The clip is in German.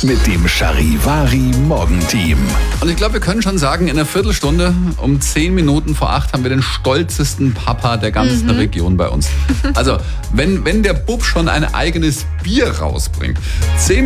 mit dem Charivari Morgenteam. Und ich glaube, wir können schon sagen, in einer Viertelstunde um 10 Minuten vor 8 haben wir den stolzesten Papa der ganzen Region bei uns. Also, wenn der Bub schon ein eigenes Bier rausbringt. 10